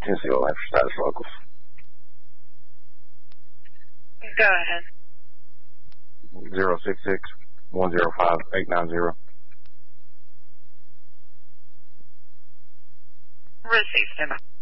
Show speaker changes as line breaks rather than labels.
Tennessee Line for status locals.
Go ahead.
066-105-890.
Received.